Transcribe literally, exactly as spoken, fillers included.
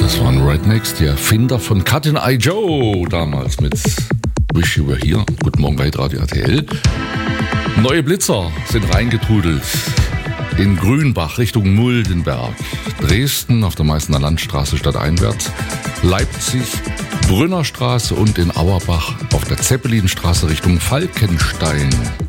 Das waren Rednecks, die Erfinder von Cuttin' Eye Joe, damals mit Wish You Were Here. Guten Morgen bei Radio R T L. Neue Blitzer sind reingetrudelt in Grünbach Richtung Muldenberg, Dresden auf der Meißner Landstraße stadteinwärts, Leipzig, Brünnerstraße und in Auerbach auf der Zeppelinstraße Richtung Falkenstein.